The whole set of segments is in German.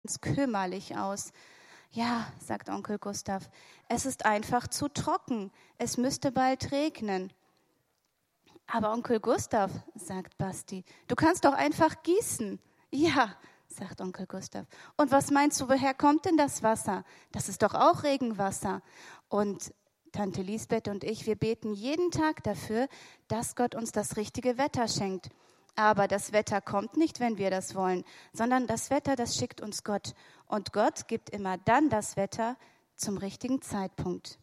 kümmerlich aus. Ja, sagt Onkel Gustav, es ist einfach zu trocken. Es müsste bald regnen. Aber Onkel Gustav, sagt Basti, du kannst doch einfach gießen. Ja, sagt Onkel Gustav. Und was meinst du, woher kommt denn das Wasser? Das ist doch auch Regenwasser. Und Tante Lisbeth und ich, wir beten jeden Tag dafür, dass Gott uns das richtige Wetter schenkt. Aber das Wetter kommt nicht, wenn wir das wollen, sondern das Wetter, das schickt uns Gott. Und Gott gibt immer dann das Wetter zum richtigen Zeitpunkt.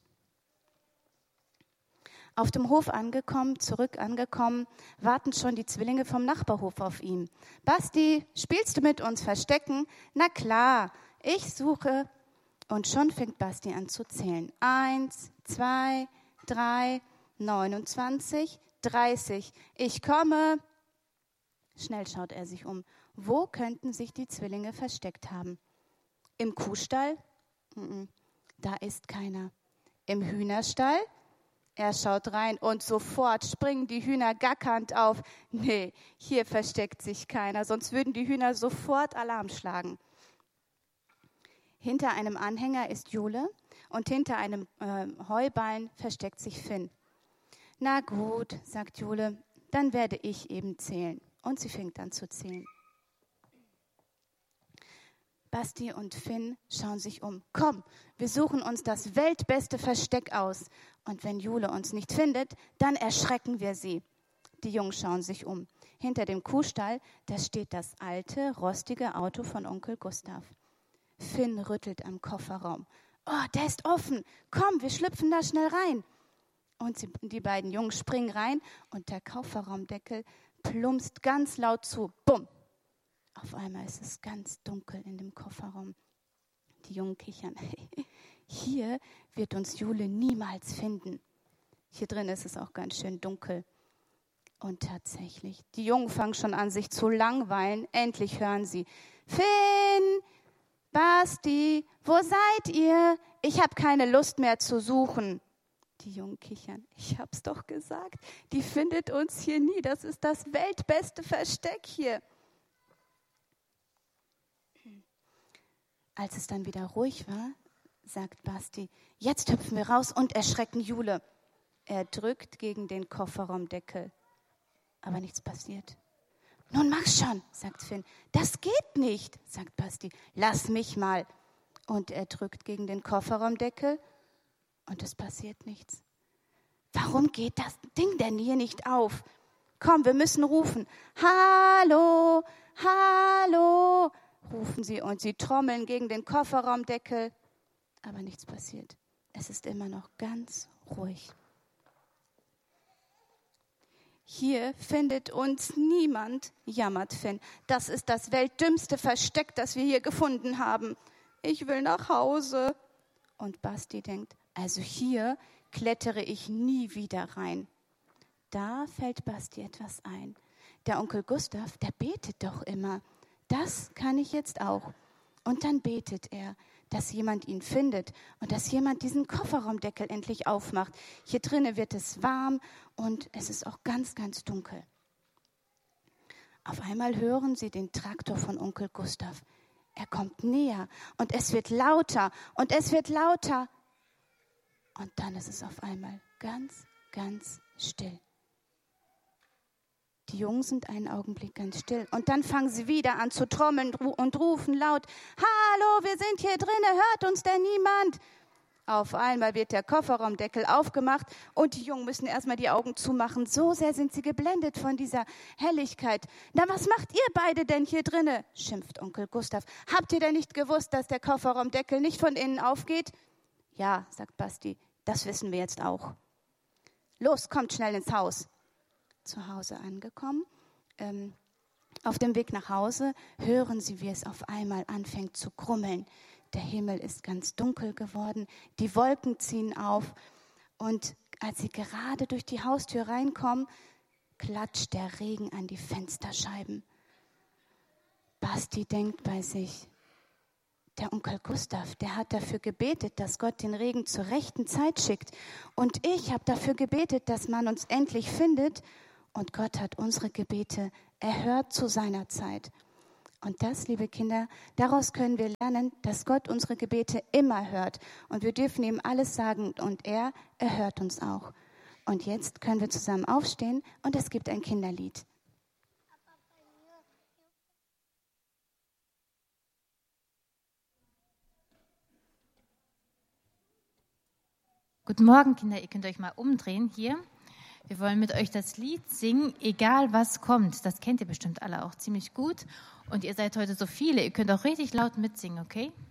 Auf dem Hof zurück angekommen, warten schon die Zwillinge vom Nachbarhof auf ihn. Basti, spielst du mit uns Verstecken? Na klar, ich suche. Und schon fängt Basti an zu zählen. 1, 2, 3, 29, 30. Ich komme. Schnell schaut er sich um. Wo könnten sich die Zwillinge versteckt haben? Im Kuhstall? Da ist keiner. Im Hühnerstall? Er schaut rein und sofort springen die Hühner gackernd auf. Nee, hier versteckt sich keiner, sonst würden die Hühner sofort Alarm schlagen. Hinter einem Anhänger ist Jule und hinter einem Heuballen versteckt sich Finn. Na gut, sagt Jule, dann werde ich eben zählen. Und sie fängt an zu zählen. Basti und Finn schauen sich um. Komm, wir suchen uns das weltbeste Versteck aus. Und wenn Jule uns nicht findet, dann erschrecken wir sie. Die Jungs schauen sich um. Hinter dem Kuhstall, da steht das alte, rostige Auto von Onkel Gustav. Finn rüttelt am Kofferraum. Oh, der ist offen. Komm, wir schlüpfen da schnell rein. Und die beiden Jungs springen rein und der Kofferraumdeckel plumpst ganz laut zu. Bumm! Auf einmal ist es ganz dunkel in dem Kofferraum. Die Jungen kichern. Hier wird uns Jule niemals finden. Hier drin ist es auch ganz schön dunkel. Und tatsächlich, die Jungen fangen schon an, sich zu langweilen. Endlich hören sie. Finn, Basti, wo seid ihr? Ich habe keine Lust mehr zu suchen. Die Jungen kichern. Ich hab's doch gesagt. Die findet uns hier nie. Das ist das weltbeste Versteck hier. Als es dann wieder ruhig war, sagt Basti, jetzt hüpfen wir raus und erschrecken Jule. Er drückt gegen den Kofferraumdeckel. Aber nichts passiert. Nun mach schon, sagt Finn. Das geht nicht, sagt Basti. Lass mich mal. Und er drückt gegen den Kofferraumdeckel. Und es passiert nichts. Warum geht das Ding denn hier nicht auf? Komm, wir müssen rufen. Hallo, hallo, rufen sie und sie trommeln gegen den Kofferraumdeckel. Aber nichts passiert. Es ist immer noch ganz ruhig. Hier findet uns niemand, jammert Finn. Das ist das weltdümmste Versteck, das wir hier gefunden haben. Ich will nach Hause. Und Basti denkt, also hier klettere ich nie wieder rein. Da fällt Basti etwas ein. Der Onkel Gustav, der betet doch immer. Das kann ich jetzt auch. Und dann betet er, dass jemand ihn findet und dass jemand diesen Kofferraumdeckel endlich aufmacht. Hier drinnen wird es warm und es ist auch ganz, ganz dunkel. Auf einmal hören sie den Traktor von Onkel Gustav. Er kommt näher und es wird lauter und es wird lauter. Und dann ist es auf einmal ganz, ganz still. Die Jungs sind einen Augenblick ganz still. Und dann fangen sie wieder an zu trommeln und rufen laut, Hallo, wir sind hier drinnen, hört uns denn niemand? Auf einmal wird der Kofferraumdeckel aufgemacht und die Jungen müssen erstmal die Augen zumachen. So sehr sind sie geblendet von dieser Helligkeit. Na, was macht ihr beide denn hier drinnen? Schimpft Onkel Gustav. Habt ihr denn nicht gewusst, dass der Kofferraumdeckel nicht von innen aufgeht? Ja, sagt Basti, das wissen wir jetzt auch. Los, kommt schnell ins Haus. Zu Hause angekommen, auf dem Weg nach Hause hören sie, wie es auf einmal anfängt zu grummeln. Der Himmel ist ganz dunkel geworden, die Wolken ziehen auf und als sie gerade durch die Haustür reinkommen, klatscht der Regen an die Fensterscheiben. Basti denkt bei sich, der Onkel Gustav, der hat dafür gebetet, dass Gott den Regen zur rechten Zeit schickt. Und ich habe dafür gebetet, dass man uns endlich findet. Und Gott hat unsere Gebete erhört zu seiner Zeit. Und das, liebe Kinder, daraus können wir lernen, dass Gott unsere Gebete immer hört. Und wir dürfen ihm alles sagen und er hört uns auch. Und jetzt können wir zusammen aufstehen und es gibt ein Kinderlied. Guten Morgen, Kinder. Ihr könnt euch mal umdrehen hier. Wir wollen mit euch das Lied singen, egal was kommt. Das kennt ihr bestimmt alle auch ziemlich gut. Und ihr seid heute so viele. Ihr könnt auch richtig laut mitsingen, okay?